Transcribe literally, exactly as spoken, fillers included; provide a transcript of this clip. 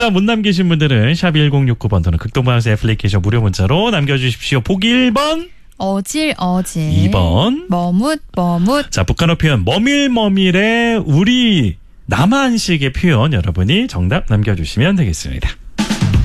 못 남기신 분들은 샵 일공육구 번 또는 극동방송 애플리케이션 무료 문자로 남겨주십시오. 보기 일 번. 어질 어질. 이 번. 머뭇 머뭇. 자, 북한어 표현 머밀머밀의 우리 남한식의 표현 여러분이 정답 남겨주시면 되겠습니다.